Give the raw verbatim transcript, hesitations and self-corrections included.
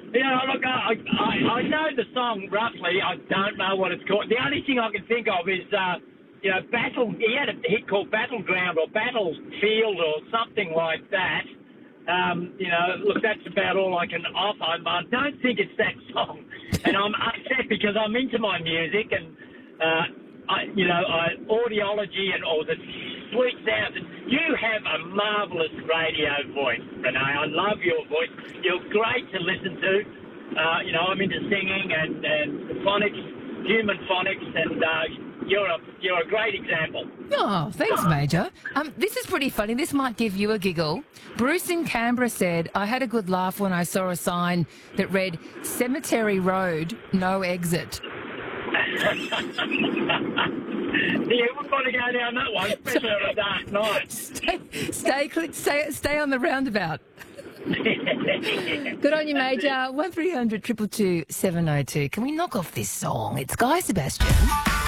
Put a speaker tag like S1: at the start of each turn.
S1: Yeah, look, I, I, I know the song roughly. I don't know what it's called. The only thing I can think of is, uh, you know, Battle. He had a hit called Battleground or Battlefield or something like that. Um, you know, look, that's about all I can offer. I don't think it's that song. And I'm upset because I'm into my music and, uh, I, you know, I, audiology and all the sweet sounds. You have a marvellous radio voice, Renee. I love your voice. You're great to listen to. Uh, you know, I'm into singing and, and phonics, human phonics, and uh, you're a you're a great example.
S2: Oh, thanks, Major. Um, this is pretty funny. This might give you a giggle. Bruce in Canberra said, I had a good laugh when I saw a sign that read, Cemetery Road, no exit.
S1: Yeah, we've got to go down that one, especially on a dark night.
S2: Stay, stay, cl- stay, stay on the roundabout. Good on you, Major. one three hundred two two two seven oh two. Can we knock off this song? It's Guy Sebastian.